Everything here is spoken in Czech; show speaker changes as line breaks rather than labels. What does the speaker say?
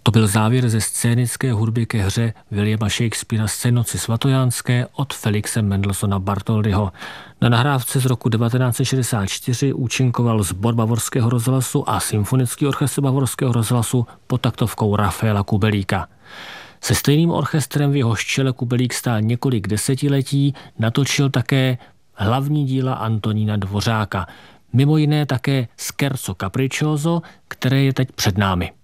To byl závěr ze scénické hudby ke hře Williama Shakespearea Scénoci svatojánské od Felixe Mendelssohna Bartholdyho. Na nahrávce z roku 1964 účinkoval sbor Bavorského rozhlasu a symfonický orchestr Bavorského rozhlasu pod taktovkou Rafaela Kubelíka. Se stejným orchestrem v jehož čele Kubelík stál několik desetiletí, natočil také hlavní díla Antonína Dvořáka. Mimo jiné také Scherzo Capriccioso, které je teď před námi.